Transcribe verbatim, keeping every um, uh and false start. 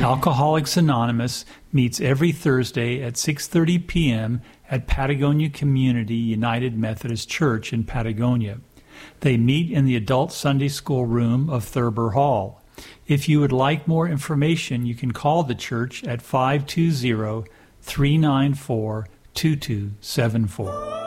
Alcoholics Anonymous meets every Thursday at six thirty p.m. at Patagonia Community United Methodist Church in Patagonia. They meet in the Adult Sunday School room of Thurber Hall. If you would like more information, you can call the church at five two zero, three nine four, two two seven four.